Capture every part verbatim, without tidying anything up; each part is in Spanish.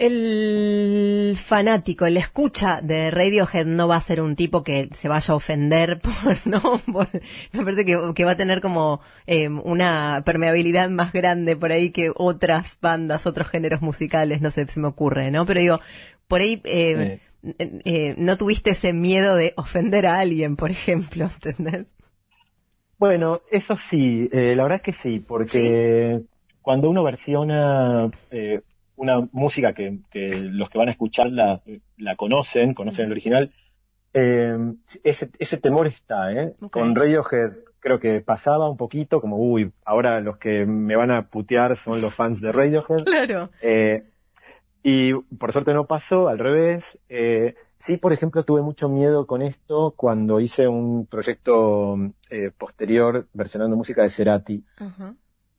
el fanático, el escucha de Radiohead no va a ser un tipo que se vaya a ofender por, ¿no? Por, me parece que, que va a tener como eh, una permeabilidad más grande por ahí que otras bandas, otros géneros musicales, no sé, se me ocurre, ¿no? Pero digo, por ahí eh, Sí. eh, eh, no tuviste ese miedo de ofender a alguien, por ejemplo, ¿entendés? Bueno, eso sí, eh, la verdad es que sí, ¿Sí? porque cuando uno versiona eh, una música que, que los que van a escucharla la conocen, conocen el Uh-huh. original, eh, ese, ese temor está, ¿eh? Con Okay. Radiohead creo que pasaba un poquito, como, uy, ahora los que me van a putear son los fans de Radiohead. Claro. Eh, y por suerte no pasó, al revés. Eh, sí, por ejemplo, tuve mucho miedo con esto cuando hice un proyecto eh, posterior versionando música de Cerati. Ajá.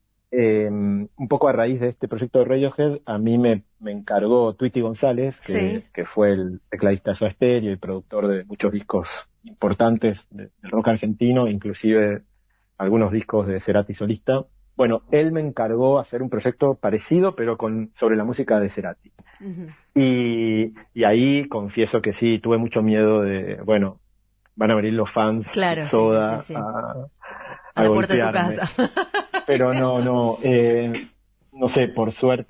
Eh, un poco a raíz de este proyecto de Radiohead, a mí me, me encargó Tweety González, Sí. que, que fue el tecladista de Soda Stereo y productor de muchos discos importantes de- del rock argentino, inclusive algunos discos de Cerati solista. Bueno, él me encargó hacer un proyecto parecido, pero con, sobre la música de Cerati. Uh-huh. Y, y ahí confieso que sí, tuve mucho miedo de, bueno, van a venir los fans de Claro, sí, sí, sí, Soda sí. a, A a la puerta de tu golpearme. casa. Pero no, no, eh, no sé, por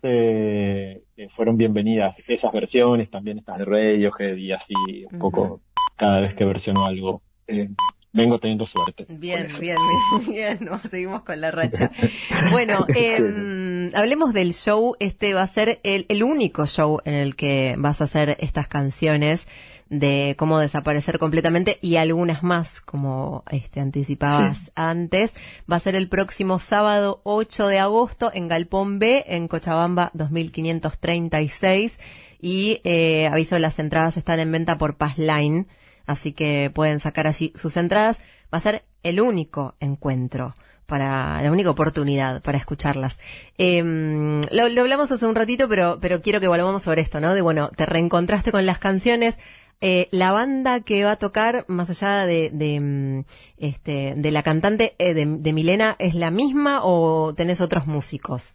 suerte eh, fueron bienvenidas esas versiones, también estas de Radiohead y así un Ujú. poco cada vez que versiono algo. eh, vengo teniendo suerte con Bien, eso. bien, Sí. bien, bien, no, seguimos con la racha. Bueno, Sí. eh, hablemos del show. Este va a ser el, el único show en el que vas a hacer estas canciones de cómo desaparecer completamente y algunas más, como este Sí. anticipabas antes. Va a ser el próximo sábado ocho de agosto en Galpón B, en Cochabamba dos mil quinientos treinta y seis. Y eh, aviso, las entradas están en venta por Passline, así que pueden sacar allí sus entradas. Va a ser el único encuentro, para la única oportunidad para escucharlas. Eh, lo, lo hablamos hace un ratito, pero, pero quiero que volvamos sobre esto, ¿no? De, bueno, te reencontraste con las canciones. Eh, la banda que va a tocar, más allá de, de, mm, este, de la cantante eh, de, de Milena, ¿es la misma o tenés otros músicos?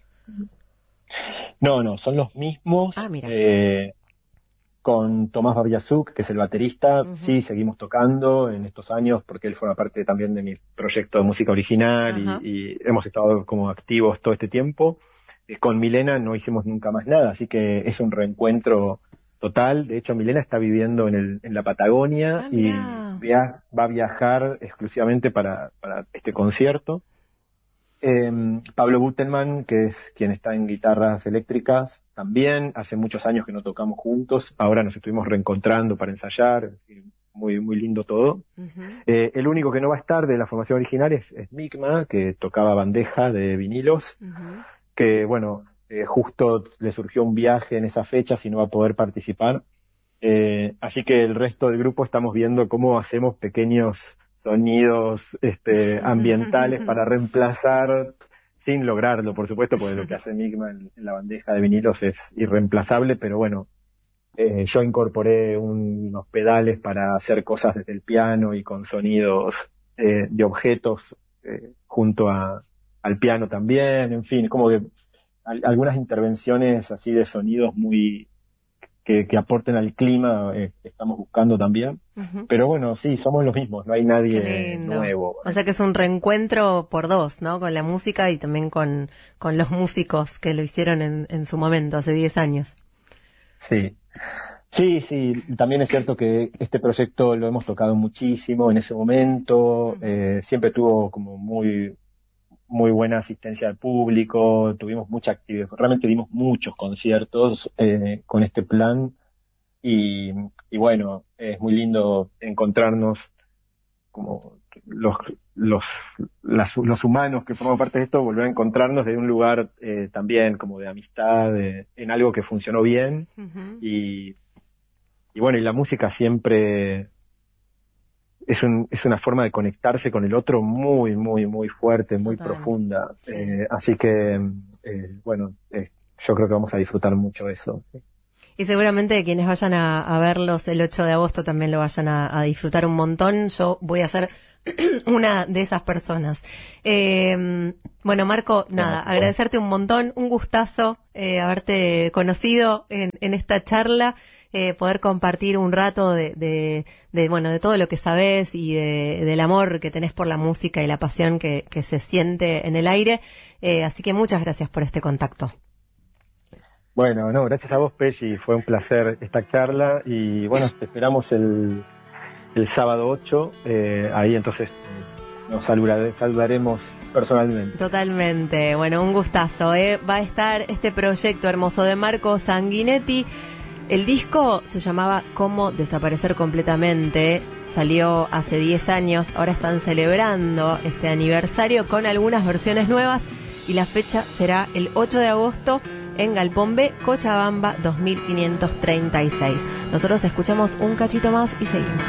No, no, son los Ah, mismos. mira. eh, con Tomás Babiazuk, que es el baterista, Ujú. sí, seguimos tocando en estos años porque él forma parte también de mi proyecto de música original y, Ajá. y hemos estado como activos todo este tiempo. Eh, con Milena no hicimos nunca más nada, así que es un reencuentro total. De hecho, Milena está viviendo en, el, en la Patagonia Ah, y mira. via- va a viajar exclusivamente para, para este concierto. Eh, Pablo Butenman, que es quien está en guitarras eléctricas, también hace muchos años que no tocamos juntos, ahora nos estuvimos reencontrando para ensayar, y muy, muy lindo todo. Ujú. Eh, el único que no va a estar de la formación original es, es Migma, que tocaba bandeja de vinilos, Ujú. que bueno, eh, justo le surgió un viaje en esa fecha, si no va a poder participar. Eh, así que el resto del grupo estamos viendo cómo hacemos pequeños sonidos este, ambientales para reemplazar, sin lograrlo, por supuesto, porque lo que hace Enigma en, en la bandeja de vinilos es irreemplazable, pero bueno, eh, yo incorporé un- unos pedales para hacer cosas desde el piano y con sonidos eh, de objetos eh, junto a, al piano también, en fin, como que al- algunas intervenciones así de sonidos muy que, que aporten al clima, eh, que estamos buscando también. Ujú. Pero bueno, sí, somos los mismos, no hay Qué nadie lindo. nuevo. O eh. sea que es un reencuentro por dos, ¿no? Con la música y también con, con los músicos que lo hicieron en, en su momento, hace diez años. Sí, sí, sí, también es cierto que este proyecto lo hemos tocado muchísimo en ese momento, Ujú. eh, siempre tuvo como muy, muy buena asistencia al público, tuvimos mucha actividad, realmente dimos muchos conciertos eh, con este plan y, y bueno, es muy lindo encontrarnos como los, los, las- los humanos que forman parte de esto, volver a encontrarnos de un lugar eh, también como de amistad, de- en algo que funcionó bien. Ujú. Y, y bueno, y la música siempre es, un, es una forma de conectarse con el otro muy, muy, muy fuerte, muy Total. profunda. Sí. Eh, así que, eh, bueno, eh, yo creo que vamos a disfrutar mucho eso. ¿Sí? Y seguramente quienes vayan a, a verlos el ocho de agosto también lo vayan a, a disfrutar un montón. Yo voy a hacer una de esas personas. Eh, bueno, Marco, nada, Bueno, agradecerte un montón, un gustazo eh, haberte conocido en, en esta charla, eh, poder compartir un rato de, de, de, bueno, de todo lo que sabés y de, del amor que tenés por la música y la pasión que, que se siente en el aire. Eh, así que muchas gracias por este contacto. Bueno, no, gracias a vos, Pelli, fue un placer esta charla y bueno, te esperamos el, el sábado ocho, eh, ahí entonces nos saludare- saludaremos personalmente. Totalmente, bueno, un gustazo, ¿eh? Va a estar este proyecto hermoso de Marco Sanguinetti. El disco se llamaba Cómo desaparecer completamente, salió hace diez años, ahora están celebrando este aniversario con algunas versiones nuevas y la fecha será el ocho de agosto en Galpón B, Cochabamba dos mil quinientos treinta y seis. Nosotros escuchamos un cachito más y seguimos.